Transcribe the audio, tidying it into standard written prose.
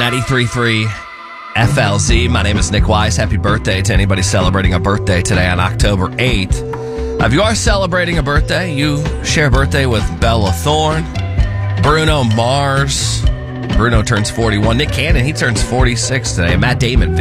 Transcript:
93.3 FLZ. My name is Nick Wise. Happy birthday to anybody celebrating a birthday today on October 8th. If you are celebrating a birthday, you share a birthday with Bella Thorne, Bruno Mars. Bruno turns 41. Nick Cannon, he turns 46 today. Matt Damon,